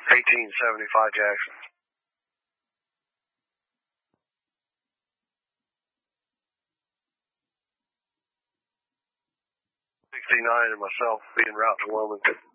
1875 Jackson. 69 and myself being route to Wilmington.